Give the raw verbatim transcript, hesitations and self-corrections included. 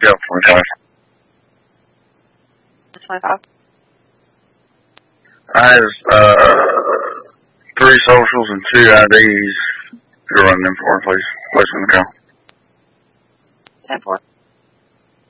Yeah, twenty-five. twenty-five. I have uh, three socials and two I Ds. You're running them for me, please. Place in the call. ten four.